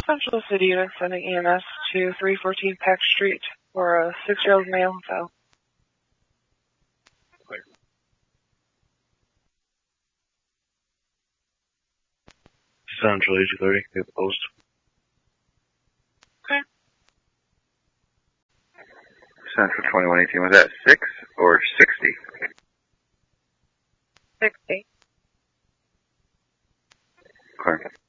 Central City unit sending EMS to 314 Peck Street for a 6-year-old male in South. Clear. Central Agent 30, get the post. Okay. Central 2118, was that 6 or 60? 60. Clear.